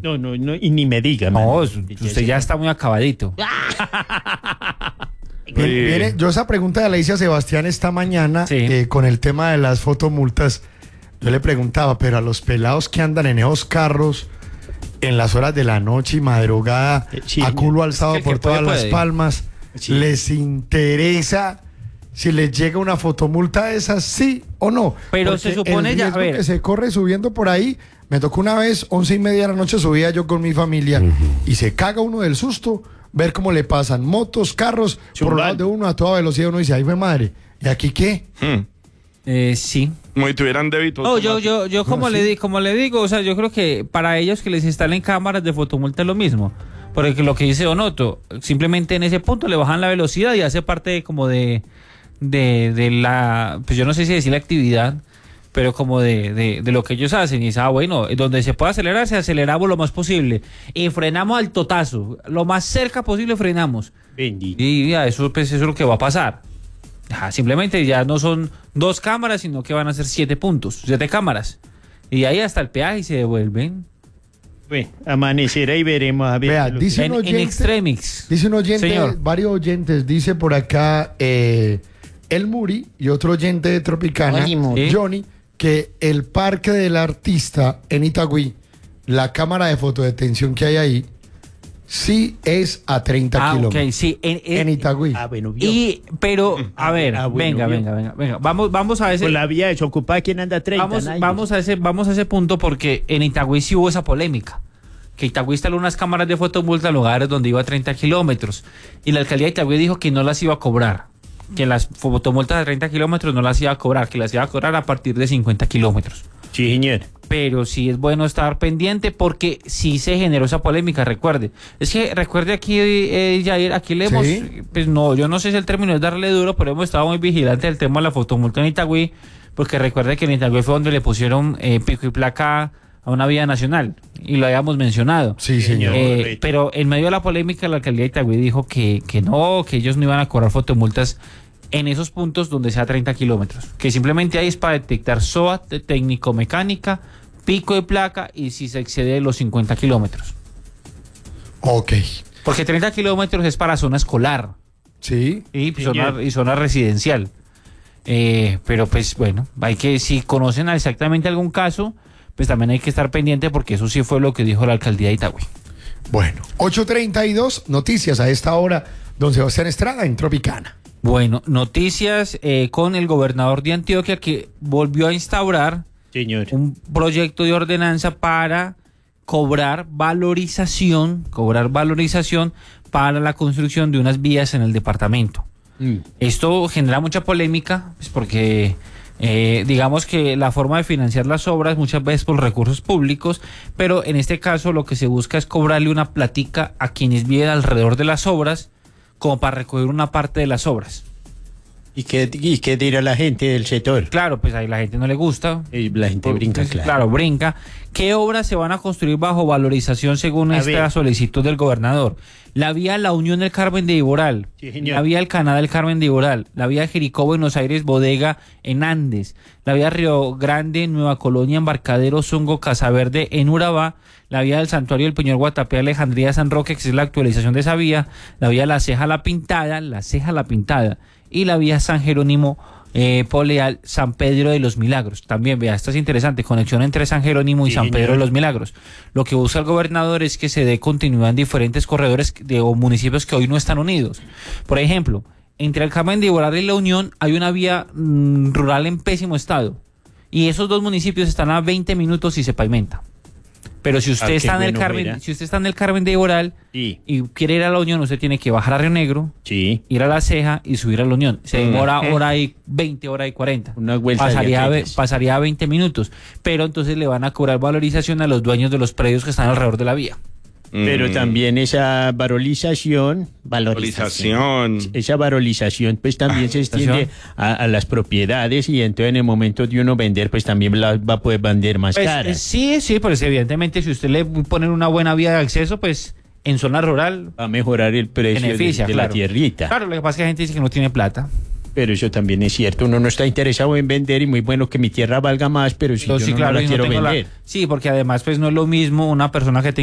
No, y ni me diga. No, man. usted ya está muy acabadito. Mire, yo esa pregunta le hice a Sebastián esta mañana Sí. con el tema de las fotomultas. Yo le preguntaba, pero a los pelados que andan en esos carros en las horas de la noche y madrugada, Sí, a culo alzado es que el por que puede, todas las puede. palmas, Sí. ¿les interesa si les llega una fotomulta de esas, sí o no? Pero Porque se supone el ya, a riesgo ver. que se corre subiendo por ahí, me tocó una vez, 11:30 de la noche, subía yo con mi familia y se caga uno del susto, ver cómo le pasan motos, carros, por los lados de uno a toda velocidad. Uno dice, ay, fue madre, ¿y aquí qué? Sí. Como si tuvieran débito. No, yo como No, como le digo, o sea, yo creo que para ellos que les instalen cámaras de fotomulta es lo mismo. Porque lo que dice Donoto, simplemente en ese punto le bajan la velocidad y hace parte como de la, pues yo no sé si decir la actividad, pero como de lo que ellos hacen. Y dice, bueno, donde se puede acelerar, se aceleramos lo más posible. Y frenamos al totazo. Lo más cerca posible frenamos. Bendito. Y ya, eso, pues, eso es lo que va a pasar. Simplemente ya no son 2 cámaras, sino que van a ser 7 puntos, 7 cámaras. Y ahí hasta el peaje y se devuelven. Bueno, amanecerá y veremos a ver. Vea, lo- dice En un oyente, Extremix. dice un oyente, Señor. varios oyentes, dice por acá El Muri y otro oyente de Tropicana, Oye, Muri. Johnny, que el parque del artista en Itagüí, la cámara de fotodetención que hay ahí, sí es a 30 kilómetros. Ok, sí. En Itagüí. Bueno, vio. Pero, a ver, bueno, venga. Vamos a ese. Con la vía desocupada, ¿quién anda 30? Nadie. Vamos a ese punto porque en Itagüí sí hubo esa polémica. Que Itagüí instaló unas cámaras de fotomulta en lugares donde iba a 30 kilómetros. Y la alcaldía de Itagüí dijo que no las iba a cobrar. Que las fotomultas de 30 kilómetros no las iba a cobrar, que las iba a cobrar a partir de 50 kilómetros. Sí, señor. Pero sí es bueno estar pendiente porque sí se generó esa polémica, recuerde. Es que recuerde aquí, Jair, aquí le hemos, Sí. pues no, yo no sé si el término es darle duro, pero hemos estado muy vigilantes del tema de la fotomulta en Itagüí, porque recuerde que en Itagüí fue donde le pusieron pico y placa a una vía nacional, y lo habíamos mencionado. Sí, señor. Correcto. Pero en medio de la polémica, la alcaldía de Itagüí dijo que no, que ellos no iban a cobrar fotomultas en esos puntos donde sea 30 kilómetros, que simplemente ahí es para detectar SOA, técnico-mecánica, pico de placa y si se excede los 50 kilómetros. Ok. Porque 30 kilómetros es para zona escolar Sí. y Señor. zona residencial. Pero pues bueno, hay que, si conocen exactamente algún caso, pues también hay que estar pendiente porque eso sí fue lo que dijo la alcaldía de Itagüí. Bueno, 8:32, noticias a esta hora, don Sebastián Estrada en Tropicana. Bueno, noticias con el gobernador de Antioquia que volvió a instaurar Señor. un proyecto de ordenanza para cobrar valorización para la construcción de unas vías en el departamento. Esto genera mucha polémica, pues porque digamos que la forma de financiar las obras muchas veces por recursos públicos, pero en este caso lo que se busca es cobrarle una platica a quienes viven alrededor de las obras como para recoger una parte de las obras. ¿Y qué dirá la gente del sector? Claro, pues ahí la gente no le gusta. La gente brinca, Pues, claro. Claro, brinca. ¿Qué obras se van a construir bajo valorización según A esta ver. solicitud del gobernador? La vía La Unión del Carmen de Iboral, Sí, señor. la vía El Canadá del Carmen de Iboral, la vía Jericó Buenos Aires Bodega en Andes, la vía Río Grande Nueva Colonia Embarcadero Zungo Casaverde en Urabá, la vía del Santuario del Peñol Guatapé Alejandría San Roque, que es la actualización de esa vía, la vía La Ceja La Pintada y la vía San Jerónimo Poleal San Pedro de los Milagros. También, vea, esto es interesante, conexión entre San Jerónimo y Sí, San señor. Pedro de los Milagros. Lo que busca el gobernador es que se dé continuidad en diferentes corredores o municipios que hoy no están unidos. Por ejemplo, entre el Carmen de Iboral y La Unión hay una vía rural en pésimo estado. Y esos dos municipios están a 20 minutos y se pavimenta. Pero si usted qué está en el bueno Carmen, fuera. si usted está en el Carmen de Iboral Sí. y quiere ir a La Unión, usted tiene que bajar a Río Negro, Sí. ir a La Ceja y subir a La Unión. Se demora hora y 20, hora y 40. Una vuelta de aquellas. Pasaría a 20 minutos. Pero entonces le van a cobrar valorización a los dueños de los predios que están alrededor de la vía. Pero también esa valorización, esa valorización pues también se extiende a las propiedades y entonces en el momento de uno vender pues también la va a poder vender más Pues, cara. sí, pues evidentemente si usted le ponen una buena vía de acceso, pues en zona rural Va a mejorar el precio beneficia, de claro. la tierrita. Claro, lo que pasa es que la gente dice que no tiene plata. Pero eso también es cierto. Uno no está interesado en vender y muy bueno que mi tierra valga más, pero si Entonces, yo sí, no claro, la y no quiero tengo vender. Sí, porque además pues no es lo mismo una persona que